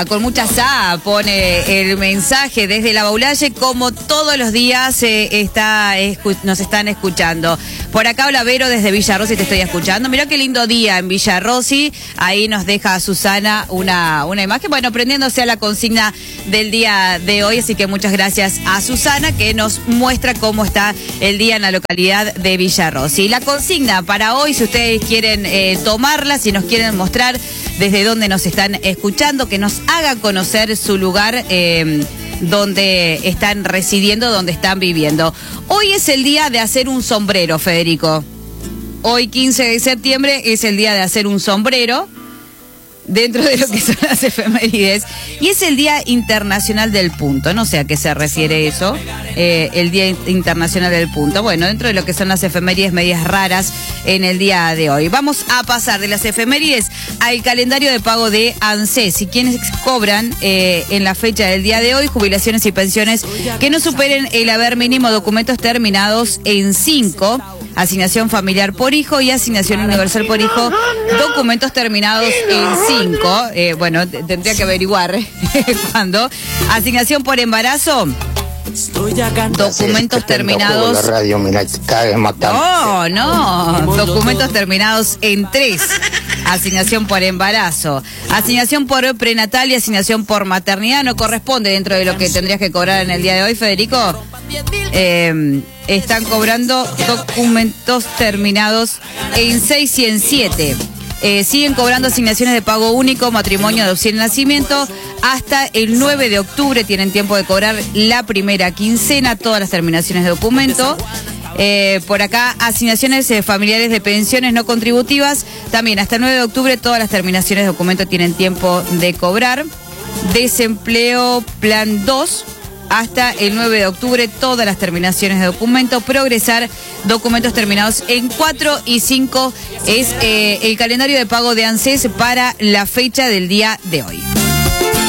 con mucha sa, pone el mensaje desde la Baulalle, como todos los días nos están escuchando. Por acá habla Vero desde Villa Rossi, te estoy escuchando. Mirá qué lindo día en Villa Rossi. Ahí nos deja Susana una imagen, bueno, prendiéndose a la consigna del día de hoy. Así que muchas gracias a Susana, que nos muestra cómo está el día en la localidad de Villa Rossi. La consigna para hoy, si ustedes quieren tomarla, si nos quieren mostrar desde dónde nos están escuchando, que nos haga conocer su lugar donde están residiendo, donde están viviendo. Hoy es el día de hacer un sombrero, Federico. Hoy, 15 de septiembre, es el día de hacer un sombrero dentro de lo que son las efemérides. Y es el Día Internacional del Punto. No sé a qué se refiere eso, el Día Internacional del Punto. Bueno, dentro de lo que son las efemérides medias raras en el día de hoy. Vamos a pasar de las efemérides al calendario de pago de ANSES. Y quienes cobran en la fecha del día de hoy jubilaciones y pensiones que no superen el haber mínimo documentos terminados en 5, asignación familiar por hijo y asignación universal por hijo, documentos terminados en 5. Bueno, tendría que averiguar cuándo. Asignación por embarazo, documentos terminados. La radio, mira, No, documentos terminados en 3. Asignación por embarazo, asignación por prenatal y asignación por maternidad. No corresponde dentro de lo que tendrías que cobrar en el día de hoy, Federico. Están cobrando documentos terminados en 6 y en 7. Siguen cobrando asignaciones de pago único, matrimonio, adopción y nacimiento. Hasta el 9 de octubre tienen tiempo de cobrar la primera quincena, todas las terminaciones de documento. Por acá, asignaciones familiares de pensiones no contributivas. También hasta el 9 de octubre todas las terminaciones de documento tienen tiempo de cobrar. Desempleo plan 2. Hasta el 9 de octubre, todas las terminaciones de documento. Progresar, documentos terminados en 4 y 5. Es el calendario de pago de ANSES para la fecha del día de hoy.